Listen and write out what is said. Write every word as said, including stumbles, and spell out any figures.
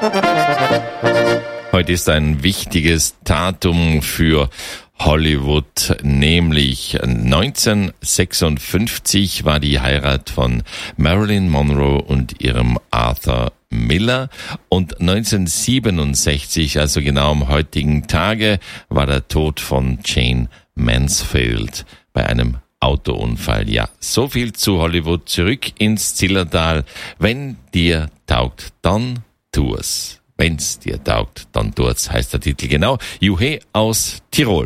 Heute ist ein wichtiges Datum für Hollywood, nämlich neunzehnhundertsechsundfünfzig war die Heirat von Marilyn Monroe und ihrem Arthur Miller und neunzehnhundertsiebenundsechzig, also genau am heutigen Tage, war der Tod von Jayne Mansfield bei einem Autounfall. Ja, so viel zu Hollywood. Zurück ins Zillertal. Wenn dir taugt, dann tu es. Wenn's dir taugt, dann tut's, heißt der Titel genau. Juhe aus Tirol.